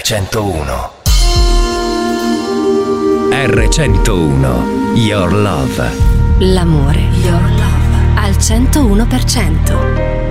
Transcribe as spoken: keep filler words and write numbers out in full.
centouno. erre centouno, Your Love. L'amore, Your Love, al centouno per cento.